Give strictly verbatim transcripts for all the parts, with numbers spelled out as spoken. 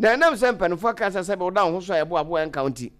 na nam sempen for kasa se be wo down ho so ebo abo en county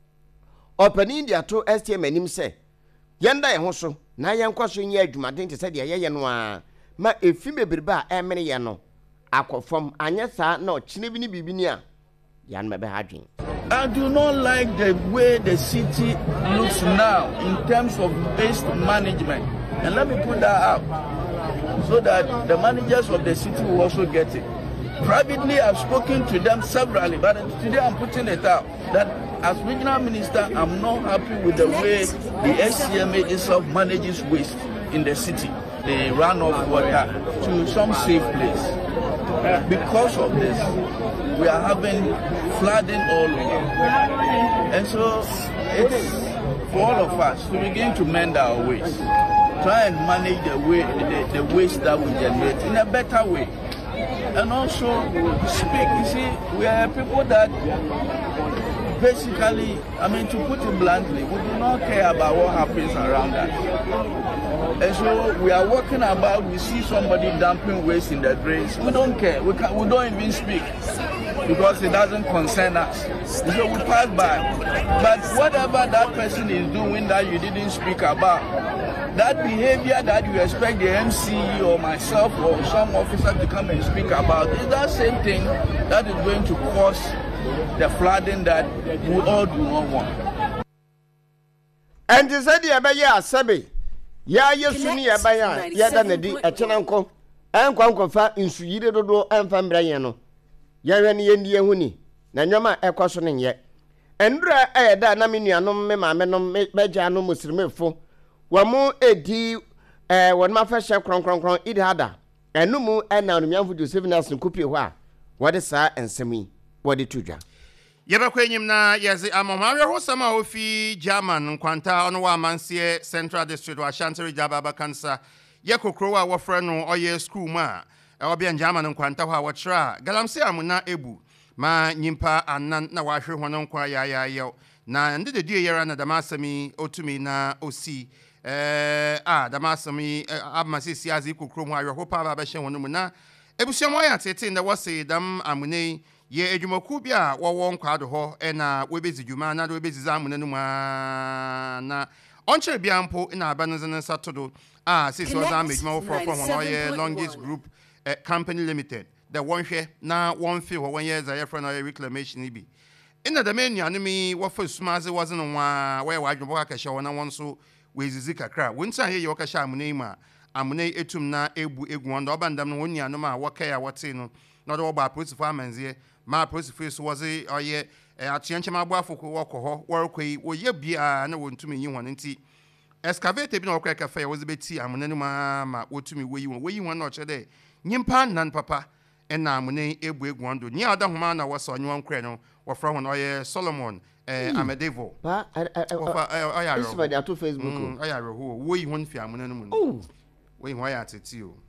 opani dia to S T M anim se yenda ye ho so na ye nkwaso nya adwumaden te se de ye ye no a ma efi bebreba a emene ye no akofom anya sa na ochine bi ni bibi ni a yan mebe hadwen. I do not like the way the city looks now in terms of waste management. And let me put that out so that the managers of the city will also get it. Privately, I've spoken to them severally, but today I'm putting it out that as regional minister, I'm not happy with the way the S C M A itself manages waste in the city. They run off water to some safe place. Because of this, we are having flooding all over. And so it's for all of us to begin to mend our ways. Try and manage the, way, the, the waste that we generate in a better way. And also speak. You see, we are people that basically, I mean, to put it bluntly, we do not care about what happens around us. And so we are walking about, we see somebody dumping waste in the drains. We don't care. We, can, we don't even speak because it doesn't concern us. And so we pass by. But whatever that person is doing that you didn't speak about, that behavior that you expect the M C or myself or some officer to come and speak about is that same thing that is going to cause the flooding that we all do not want. And you said, yeah, but yeah, Sabi. Ya yesuni ya baya ya da nadi a chenanko an kwanko fa insuyire dodo an fa mbran no ya hwene ye ndie huni na nwoma ekoso ne ye endura e da na menuanom me maame no meja no muslimefo wamu edi eh won ma fa hye kronkronkron idada enumu ena onumianfo Joseph Nelson kopie ho a wode saa ensemi wode tudwa Yebekwa enyim na yezi amamwe ho sama ofi German kwanta ono wa mansie Central District wa Shantari Jababa Kansa yekokro wa wofre no oye school ma e obi German kwanta ho a wotra galamse amuna ebu ma nyimpa anan na wa hwe hono nkwa ya ya ya na ndede die yera na damasami otumi na osi eh ah damasami amasisi azi kokro mu ahwe ho pa ba ba hye hono mu na ebusiamo ya tete na wose dam amune ye edwumaku bia wo nkwa do ho e na webezi dwuma na do webezi zamu nanu ma na onche bia mpo na aba no zene satodo ah sisi o za medwuma wo fro fro ho ye longest group eh, company limited the one hwe na one fee ho one years aye fro na reclamation ibi ina da menu anumi wo fa sumaze waze no wa we wa adwubo ka hye wo na won so wezizi kakra wonta ye ye wo ka hye amune ma amune etum na ebu egu won da obandam no wonu anum a wo ka ya wote no na do ba prosifo amanzie ma prosifo so waze oye atienche ma gbo afoko wo ko ho workoi wo ye bia na wontumi yi won nti excavator bi na okra ka fa ya waze beti amune no ma ma wotumi woyi won woyi won na o chede nyimpa nan papa ena amune ebu egu won do ni ada homa na wo so onwon kre no wo fra ho no oye Solomon eh Amedevo pa oya ro this is ato Facebook oya ro ho woyi won fi amune no mu woyi ho ya tete o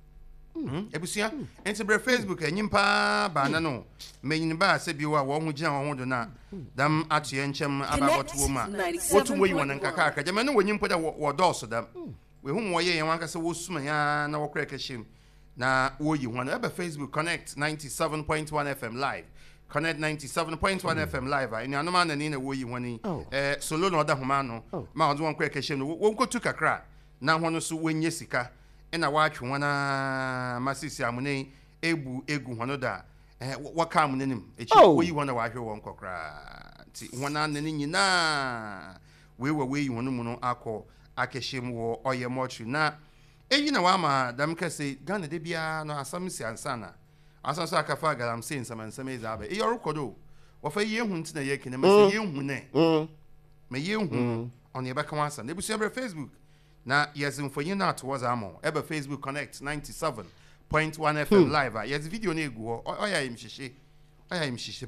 Mm. Ebusia enti bre Facebook enyimpa ba na no menyin ba se bi wa wo hu gina wo do na dam atoye nchem ababoto ma wotu moyi won nkaka aka je me no wonyimpo da wo doso dam we hu mo ye yan wanka se wo suma ya na wo kra kashim na woyi hu na eba Facebook Connect ninety-seven point one F M live Connect ninety-seven point one F M live ani anoma na ni na woyi hu ni eh solo no da homa no ma wo won kra kashim no wo nkotu kakra na ho no so wonye sika ena watwe wana masisi amune ebu egu hono da eh waka amune nim echi oyi wona wahwe won kokra ti wona nani nyina wewe weyi hono mu no akọ akehim wo oye mochu na eyi na wa ma dam kase Ghana de bia no asamsi ansana asanso akafa galam sen samansam ezabe e yorukodo wo fa ye hu ntina ye kene me ye hu ne me ye hu on ye baka wansa ne busu Facebook na yes for you not was amo ebe Facebook Connect ninety-seven point one F M live yes video na egu ho oya im hihye oya im hihye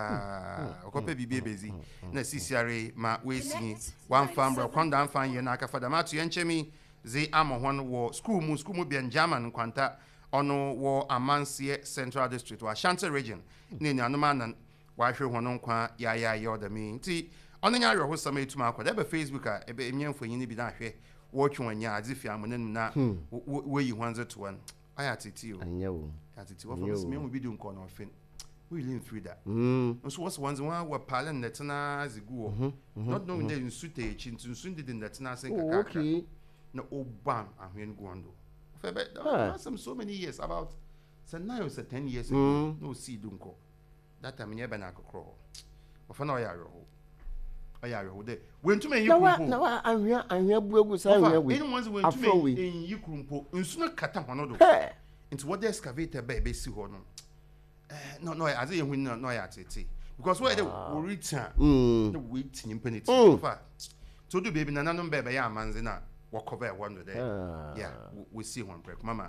pa okope bibie bezi na sisiare ma wesi one fambra kwanda amfan ye na aka fada matu ye nchemi ze amo hon wo school mu school mu bien German kwanta ono wo Amansie Central District wa Ashanti region ne ni anoma na wa hwe hono nkwa ya ya ya odami nti ono nya hwe ho sama etuma akwada ebe Facebook a ebe emyemfo yin bi na hwe watch one ya azifi amunen na we yi one to one aya titi o anyewo atiti wo for me me video nko na ofin we live through that. Mm. So what's ones one were palan that na zigu. Not knowing that in sute chin to soon did in that na sing Oh, okay. No old bam and when guando. For some so many years about so now it's a ten years ago. Mm. No see dunko. That time never na crawl. Or for no yaro. Ayaro de. When to me you now I'm here I'm here bugu say we. Anyone's when to me in you kumpo. Unsuna kata honodo. Into what the excavator baby see hono. No, no, as you win, no, I say, because where the return, the wait in penalty. So do baby, none of baby, yeah, manzina, walk over one day. Yeah, we see one break, Mama.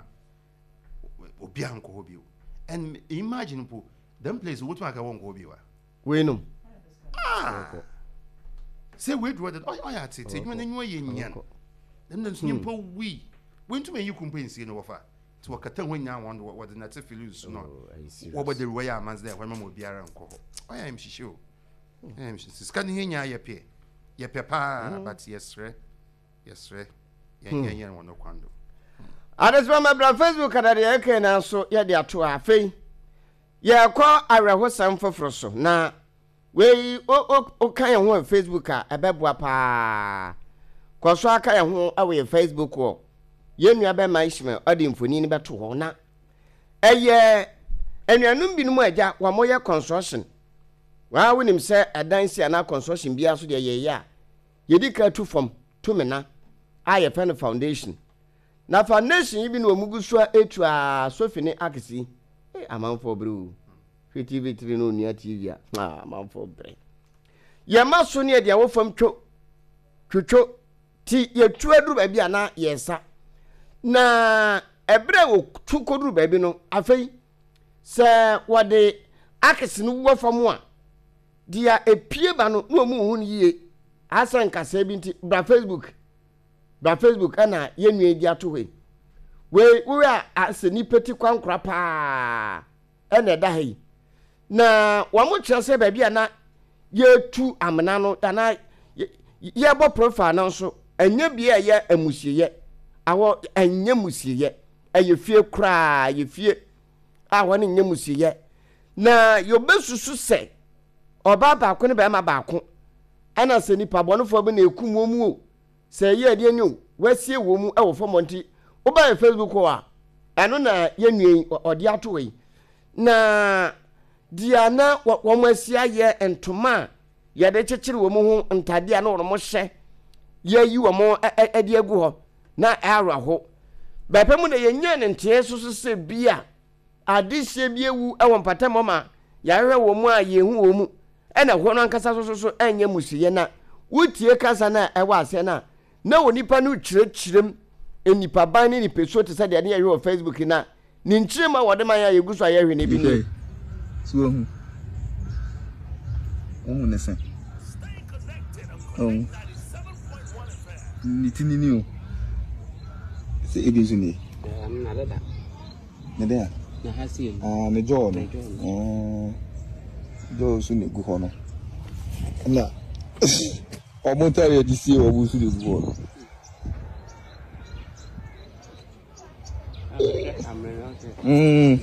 Bianco Hobio. And imagine, them place what make I won't go be. We know. Ah, say, wait, what oh, I say, when you are in yan. Then there's simple we went to me, you complain, no offer. To a catan when now wonder what the native feels no. What about the way I man's there when Mamma will be around? I am she sure. I am she's scanning in your pay. Your papa, but yes, sir. Yes, sir. Yan one no quando. Others from my brother Facebook at the Eke now, so yeah, they are to our fee. Yeah, call I was some for Frosso. Now, we oh, kind of one Facebook a bebwapa. Coswaka and away Facebook wall. Yen ya be ma ishme odi mfoni ni beto ho na eye enuanum bi no agya wa moye construction wa wonim se adansi ana construction bia so de ye ya yedi ka tu from to me na aye fen foundation na foundation bi no omugusu etu a sofini akisi eh amanfo bru T V three no nia T V a ah amanfo bre ye maso ne de wo fam two twotwo ti ye tu aduru ba bia na yesa na ebre wo tu koduru baabi no afei se wode akese no wo fam a dia epie ba no no mu hu yie asan kasa bi nti bra Facebook bra Facebook ana yenu edi ato we we we ase ni peti kwankra pa ene da hai na wa mo kire se baabi ana ye tu amena no ana ye bo profile na so anya bia ye amusieye awo enye musiye eye fie kra ye fie awo ne nye musiye na yobesusu se oba ba ko ne ba ma ba ko ana se nipa bonofo bi na ekum wo mu o se ye ade ni o wasie wo mu e wo fo monti wo ba Facebook o a eno na ye nuen ode ato we na diana wo mo asia ye entoma ye de chechiri wo mu ho ntade ana wo mo hye ye yi wo mo ade agu ho na ara ho bepe mu na yenye ne ntie so so se bia adihye bi ewu e won patam ma ya hwe wo mu a yehu wo mu e na ho no ankasa so so so anya musiye na wutie kasa na e wa ase na na wonipa no kirekirem enipa ban ni nipeso te se de ne ye wo Facebook na ni nchirema wode man ya yeguso aye hwe ne bi ne so hu omu ne sen oh ni tinini o se ebizu ni am na da ne da na hasi ah me jo no eh jo su ne gu ho no na omo tare di si o bu su ne gu ho no mm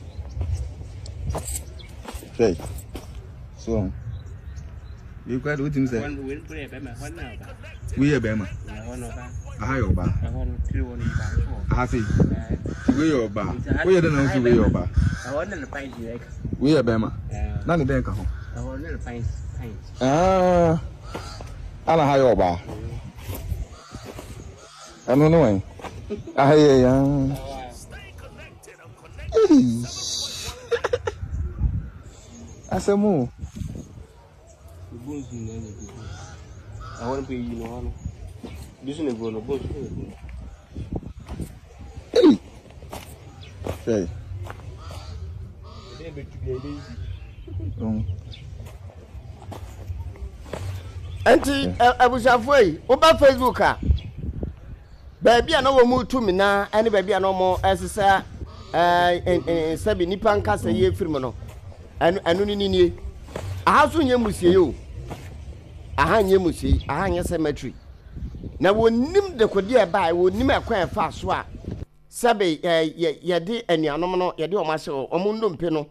okay so you quite what him say one win put it by my one now we e be ma one over aha yo ba one two one ba aha fi we yo ba we ye na nso we yo ba I want the pint like we e be ma na ne den ka ho I want the pint pint ah ana ha yo ba ano no en aha ye ya asemu I want to pay you no this is go no go hey hey um anti abusafoi wo ba Facebook a baabi a na wo mu tumi na ene baabi a na mo esesa eh sabi nipa nkasa ye firim no anu anu ni ni aha so nye musie yo aha nye musie aha nye cemetery na wonim de kodi e bai wonim e kwa e fa so a sabe ye ye de anuanom no ye de o ma se o mo ndompe no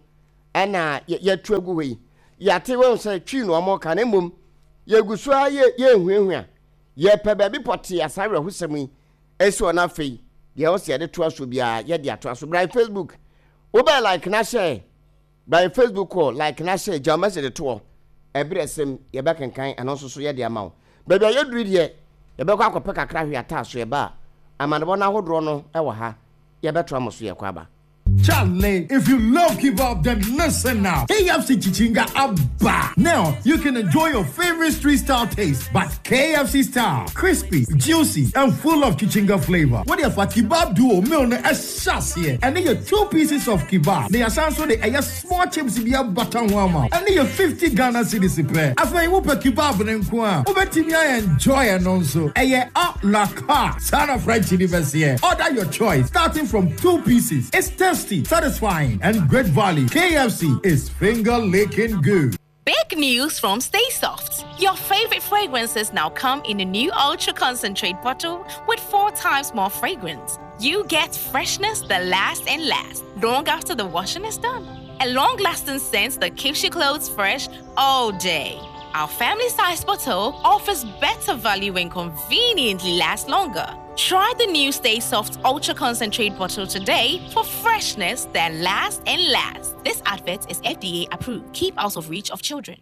ana ye tuagu we yate we say twi no mo ka na mom ye gusu aye ye huehu a ye pe ba bi pote asare husem esi ona fei ye o se de to aso bia ye de ato aso by Facebook wo ba like na share by Facebook or like na share jama se de to ebresem ye ba kenkan eno so so ye de amawo ba bia ye duri de ye be kwa akopɛ kakra hwe ata so ye ba amanebo na hodro no e wo ha ye beto amoso ye kwa ba. Charlie, if you love kebab, then listen now. K F C Chichinga Abba. Now, you can enjoy your favorite street-style taste, but K F C style. Crispy, juicy, and full of Chichinga flavor. What if a kebab duo meal a chassis? And then your two pieces of kebab. They are also the a small chips be a button warmer. And then your fifty Ghana cedis pair. After you whoop a kebab and kwa. Over Timia enjoy and also. A year up la car. Sana fried chili here. Order your choice, starting from two pieces. It's tasty, satisfying, and great value. K F C is finger-licking good. Big news from Stay Soft. Your favorite fragrances now come in a new ultra concentrate bottle with four times more fragrance. You get freshness that lasts and lasts long after the washing is done. A long-lasting scent that keeps your clothes fresh all day. Our family-sized bottle offers better value and conveniently lasts longer. Try the new Stay Soft Ultra Concentrate bottle today for freshness that lasts and lasts. This advert is F D A approved. Keep out of reach of children.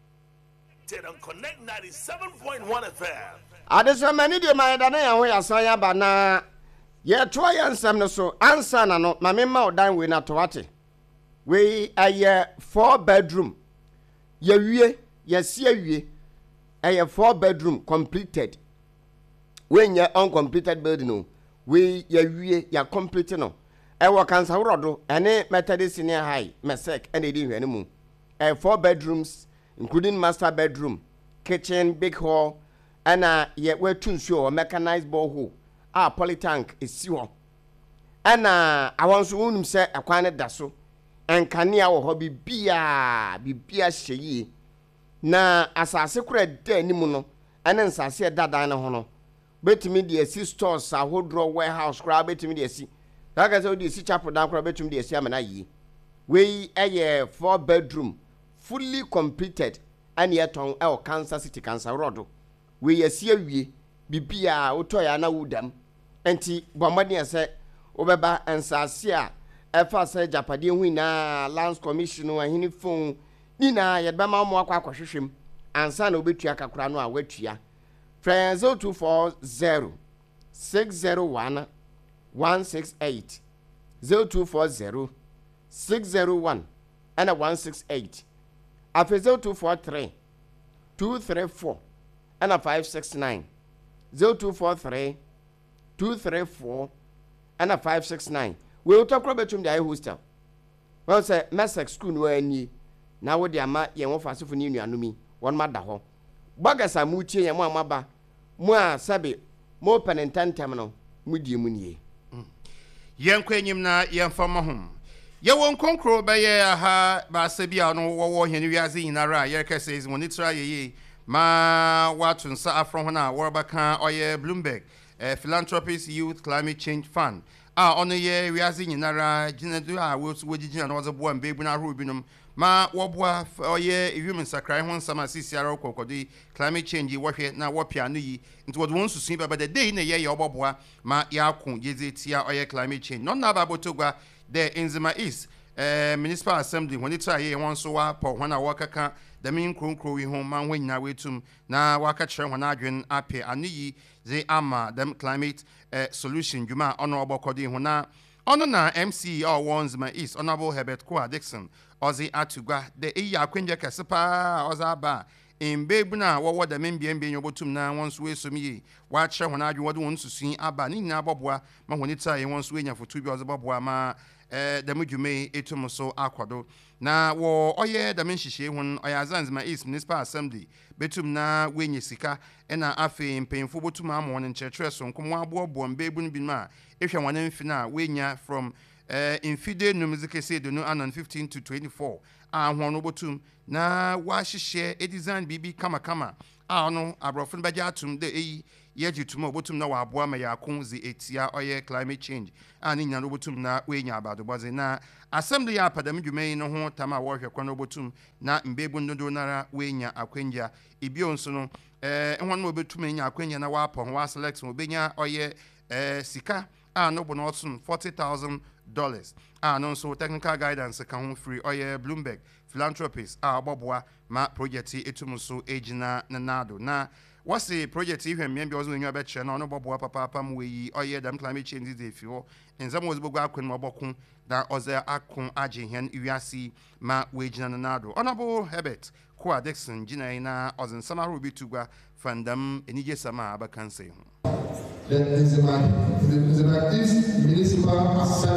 On Connect ninety-seven point one F M. Adesa mani de ma da na ya ho ya san ya ba na ye to ya nsam no so ansa na no ma me ma odan we na to wate. We aye four bedroom. Ye wie ye si awie. Aye four bedroom completed. When you uncompleted building no, we ya wie ya complete no. E wo kansa worodo ene Methodist senior high, Mesek ene di hwene mu. E four bedrooms including master bedroom, kitchen, big hall, and uh ye we tunsuo or mechanized borehole. Ah polytank is siwo. And uh I want to unum say akwane da so. En kanea wo ho bibia bibia hyeyi. Na asase kura de ni mu no, ene nsase dada ne ho no. Betimi de asi stores ahodro warehouse kra betimi de asi daga say de asi chapel dan kra betimi de asi amana yi we eye four bedroom fully completed and yet on el Kansas City Kansas Road we asi awie bibia otoya na wudam enti bomade say obeba ensase a efa say japade hu na lands commission o ahini phone ni na yeba ma mo akwa akwahwehwem ansa na obetua kakra no a watua Friends zero two four zero six zero one one six eight zero two four zero six zero one and a one six eight. After zero two four three two three four and a five six nine zero two four three two three four and a five six nine. We will talk about the hostel. Well, say Messex school no any now with the ama ye won fa so for ni nuanumi one ma da ho. Bagasa mu tie ye mo amaba mo a sabe mo penentantem no mu die mu nie yen kwanyim na yen fama hom ye won konkro be ye aha ba sabia no wo wo hene wiase yinara ye kase is monitor ye ma watu nsa afro ho na wo baka oye Bloomberg eh, Philanthropist Youth Climate Change Fund ah ono ye wiase yinara ginedu a wo so wogigina na wo bo ambe bu na ro binum ma wobwa oye human sakrai hon sama sisiara kokodi climate change wohwe na wopia no yi nti wod won susun baba the day na ye ye obobwa ma yakun yezetia oye climate change no na babotogwa the Nzima East eh municipal assembly when it ye won so wa po hona wakaka the min kronkro wi hon man hwanya wetum na waka kire hona adwen ape aniyi ze ama them climate eh, solution juma ono obokodi hona ono na M C or Nzima East honorable Herbert Kwa Dixon ozi atugwa de eyi akwenje kesepa ozaba embebu na wowo da membie mbie nyobotum na wonso esomiye wa kire hona adwen wode won susun aba ni nyina boboa ma honita ye wonso enya fotu bi ozoboboa ma eh da mudwume etum so akwado na wo oye da menhihie hun oya Nzima East Municipal Assembly betum na wenye sika ena afe mpemfo botum amo ne nkyerkyere so nkomo abobo mbebu no bi ma ehwe wane mfina wenya from Uh, in fide no music say the no anon fifteen to twenty-four ah hono botum na wa hihye e design bibi kama kama ah no abrofo no baje atum de eyi yɛgye tuma obotum na waboa ma yɛako zi etia ɔyɛ climate change a ne nyina obotum na wenya abadobɔdze na assembly ya padam dwumayi no ho tama wɔhwɛ kwan obotum na mbebu ndodo nara wenya akwanya ibio nso no eh ehon no obetum nya akwanya na wapɔ ho select obenya ɔyɛ eh sika a no bo no forty thousand dollars ah no so technical guidance ka ho free oye Bloomberg philanthropist ah oboboa ma project etum so ejina na nado na wasi project ihwe mmea bi ozo nwa be kire na no boboa papa papa mu yi oye dam climate change dey fi ho enzam ozo bogu akon mo bokun da oze akon age hen iwiasi ma we ejina na nado honorable Herbert Kwa Dixon jina na ozo nsama ro bi tugwa fandam enije sama abakanse ho The Municipal Assembly